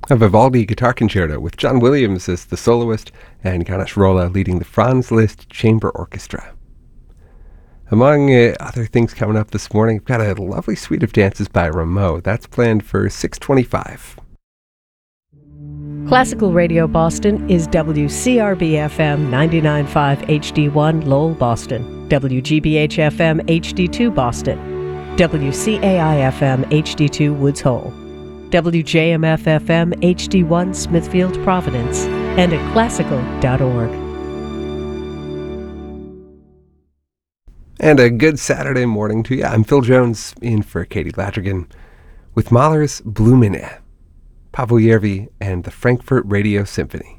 A Vivaldi guitar concerto with John Williams as the soloist and Ganesh Rolla leading the Franz Liszt Chamber Orchestra. Among other things coming up this morning, we've got a lovely suite of dances by Rameau. That's planned for 6:25. Classical Radio Boston is WCRB-FM 99.5 HD1 Lowell, Boston, WGBH-FM HD2 Boston, WCAI-FM HD2 Woods Hole, WJMF-FM HD1 Smithfield, Providence, and at classical.org. And a good Saturday morning to you. I'm Phil Jones in for Katie Ladrigan with Mahler's Blumine, Pavel Järvi, and the Frankfurt Radio Symphony.